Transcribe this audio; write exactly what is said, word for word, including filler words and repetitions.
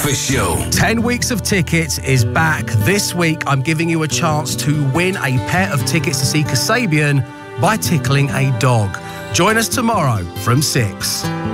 Breakfast Show. ten weeks of tickets is back. This week, I'm giving you a chance to win a pair of tickets to see Kasabian by tickling a dog. Join us tomorrow from six.